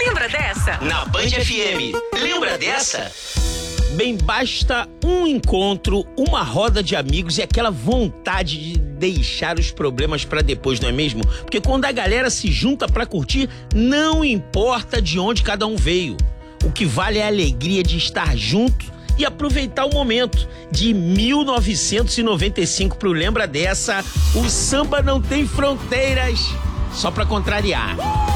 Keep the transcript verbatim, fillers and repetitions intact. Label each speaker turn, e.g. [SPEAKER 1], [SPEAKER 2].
[SPEAKER 1] Lembra dessa?
[SPEAKER 2] Na Band F M. Lembra dessa?
[SPEAKER 3] Bem, basta um encontro, uma roda de amigos e aquela vontade de deixar os problemas pra depois, não é mesmo? Porque quando a galera se junta pra curtir, não importa de onde cada um veio. O que vale é a alegria de estar junto e aproveitar o momento. De mil novecentos e noventa e cinco pro Lembra Dessa, o samba não tem fronteiras. Só pra contrariar.